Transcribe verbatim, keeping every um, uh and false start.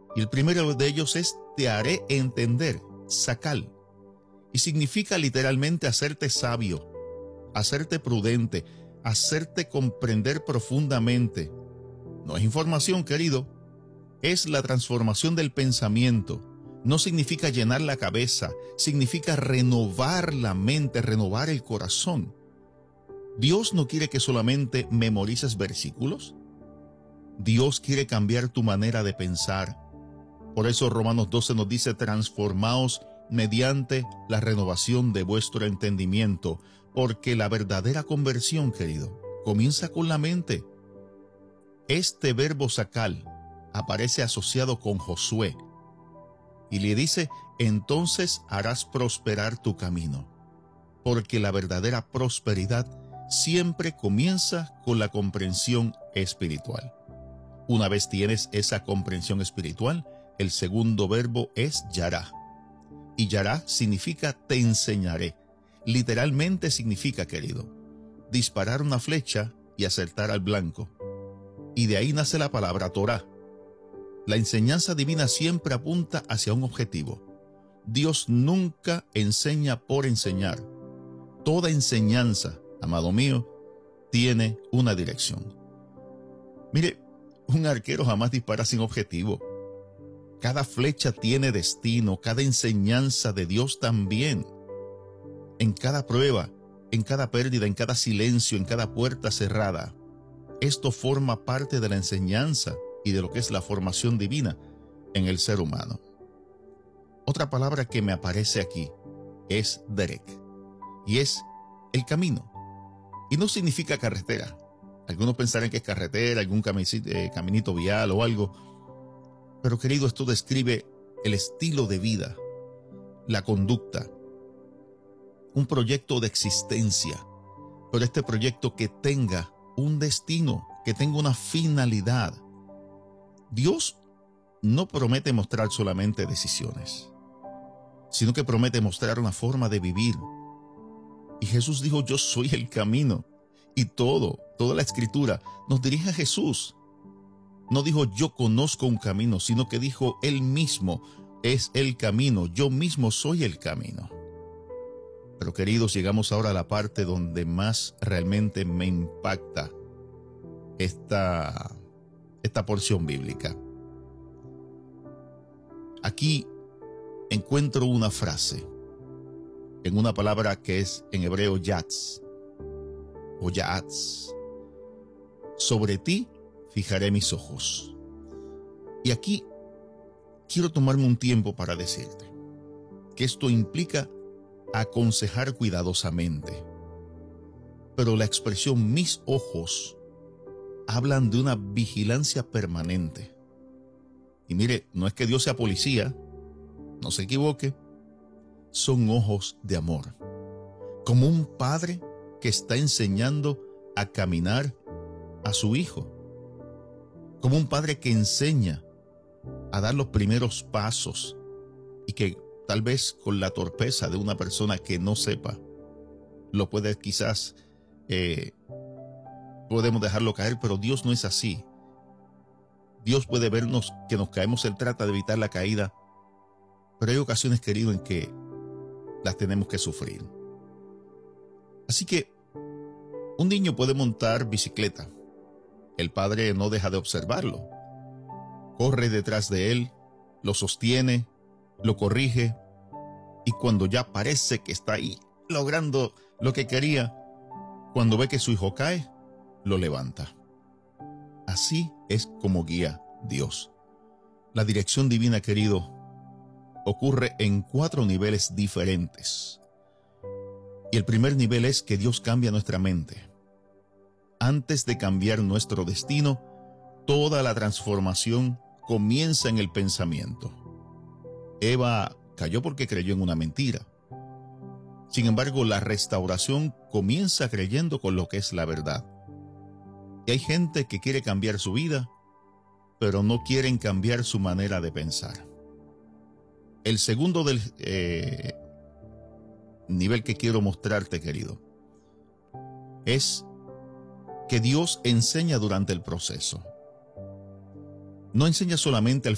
Y el primero de ellos es te haré entender, sacal. Y significa literalmente hacerte sabio, hacerte prudente, hacerte comprender profundamente. No es información, querido, es la transformación del pensamiento. No significa llenar la cabeza, significa renovar la mente, renovar el corazón. Dios no quiere que solamente memorices versículos. Dios quiere cambiar tu manera de pensar. Por eso Romanos doce nos dice, transformaos mediante la renovación de vuestro entendimiento, porque la verdadera conversión, querido, comienza con la mente. Este verbo sacal aparece asociado con Josué y le dice, entonces harás prosperar tu camino, porque la verdadera prosperidad siempre comienza con la comprensión espiritual. Una vez tienes esa comprensión espiritual, el segundo verbo es yará. Y yará significa te enseñaré. Literalmente significa, querido, disparar una flecha y acertar al blanco. Y de ahí nace la palabra Torá. La enseñanza divina siempre apunta hacia un objetivo. Dios nunca enseña por enseñar. Toda enseñanza, amado mío, tiene una dirección. Mire, un arquero jamás dispara sin objetivo. Cada flecha tiene destino, cada enseñanza de Dios también. En cada prueba, en cada pérdida, en cada silencio, en cada puerta cerrada. Esto forma parte de la enseñanza y de lo que es la formación divina en el ser humano. Otra palabra que me aparece aquí es derek, y es el camino. Y no significa carretera. Algunos pensarán que es carretera, algún caminito vial o algo. Pero querido, esto describe el estilo de vida, la conducta, un proyecto de existencia, pero este proyecto que tenga un destino, que tenga una finalidad. Dios no promete mostrar solamente decisiones, sino que promete mostrar una forma de vivir. Y Jesús dijo, yo soy el camino, y todo, toda la escritura nos dirige a Jesús. No dijo yo conozco un camino, sino que dijo él mismo es el camino, yo mismo soy el camino. Pero queridos, llegamos ahora a la parte donde más realmente me impacta esta, esta porción bíblica. Aquí encuentro una frase en una palabra que es en hebreo yatz o yaatz. Sobre ti fijaré mis ojos. Y aquí quiero tomarme un tiempo para decirte que esto implica aconsejar cuidadosamente. Pero la expresión mis ojos hablan de una vigilancia permanente. Y mire, no es que Dios sea policía, no se equivoque, son ojos de amor. Como un padre que está enseñando a caminar a su hijo. Como un padre que enseña a dar los primeros pasos y que tal vez con la torpeza de una persona que no sepa, lo puede quizás, eh, podemos dejarlo caer, pero Dios no es así. Dios puede vernos que nos caemos, Él trata de evitar la caída, pero hay ocasiones, querido, en que las tenemos que sufrir. Así que un niño puede montar bicicleta. El padre no deja de observarlo. Corre detrás de él, lo sostiene, lo corrige, y cuando ya parece que está ahí logrando lo que quería, cuando ve que su hijo cae, lo levanta. Así es como guía Dios. La dirección divina, querido, ocurre en cuatro niveles diferentes. Y el primer nivel es que Dios cambia nuestra mente. Antes de cambiar nuestro destino, toda la transformación comienza en el pensamiento. Eva cayó porque creyó en una mentira. Sin embargo, la restauración comienza creyendo con lo que es la verdad. Y hay gente que quiere cambiar su vida, pero no quieren cambiar su manera de pensar. El segundo del eh, nivel que quiero mostrarte, querido, es que Dios enseña durante el proceso. No enseña solamente al